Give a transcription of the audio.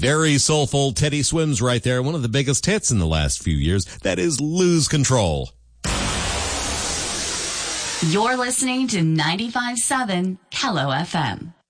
Very soulful Teddy Swims right there. One of the biggest hits in the last few years. That is Lose Control. You're listening to 95.7 Hello FM.